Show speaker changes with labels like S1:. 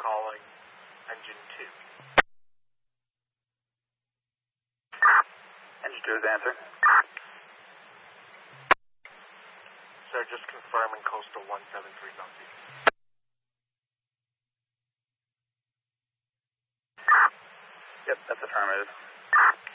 S1: calling engine 2.
S2: Engine 2 is answer.
S1: Sir, just confirming coastal 173 northeast.
S2: Yep, that's affirmative.